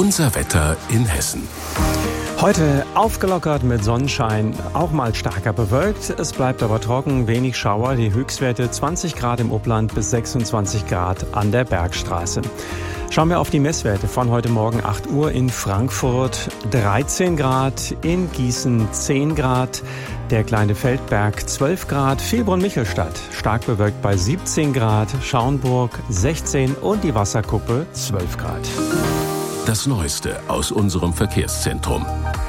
Unser Wetter in Hessen. Heute aufgelockert mit Sonnenschein, auch mal stärker bewölkt. Es bleibt aber trocken, wenig Schauer. Die Höchstwerte 20 Grad im Upland bis 26 Grad an der Bergstraße. Schauen wir auf die Messwerte von heute Morgen 8 Uhr in Frankfurt 13 Grad, in Gießen 10 Grad, der kleine Feldberg 12 Grad, Vilbronn-Michelstadt stark bewölkt bei 17 Grad, Schauenburg 16 und die Wasserkuppe 12 Grad. Das Neueste aus unserem Verkehrszentrum.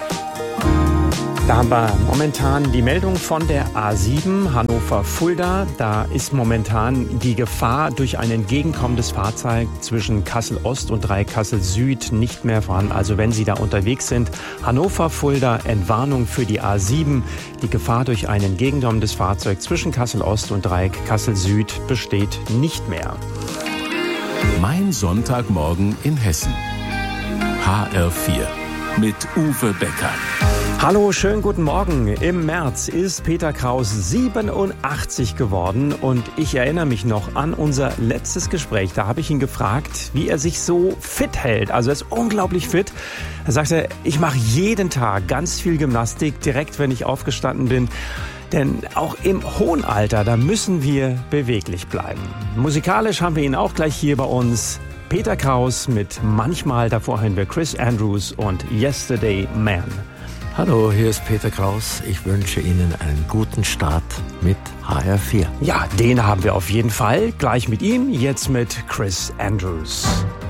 Da haben wir momentan die Meldung von der A7 Hannover-Fulda. Da ist momentan die Gefahr durch ein entgegenkommendes Fahrzeug zwischen Kassel-Ost und Dreieck Kassel-Süd nicht mehr vorhanden. Also wenn Sie da unterwegs sind, Hannover-Fulda, Entwarnung für die A7. Die Gefahr durch ein entgegenkommendes Fahrzeug zwischen Kassel-Ost und Dreieck Kassel-Süd besteht nicht mehr. Mein Sonntagmorgen in Hessen. HR4 mit Uwe Becker. Hallo, schönen guten Morgen. Im März ist Peter Kraus 87 geworden und ich erinnere mich noch an unser letztes Gespräch. Da habe ich ihn gefragt, wie er sich so fit hält. Also er ist unglaublich fit. Er sagte, ich mache jeden Tag ganz viel Gymnastik, direkt wenn ich aufgestanden bin. Denn auch im hohen Alter, da müssen wir beweglich bleiben. Musikalisch haben wir ihn auch gleich hier bei uns. Peter Kraus mit Manchmal, davor hören wir Chris Andrews und Yesterday Man. Hallo, hier ist Peter Kraus. Ich wünsche Ihnen einen guten Start mit HR4. Ja, den haben wir auf jeden Fall. Gleich mit ihm, jetzt mit Chris Andrews.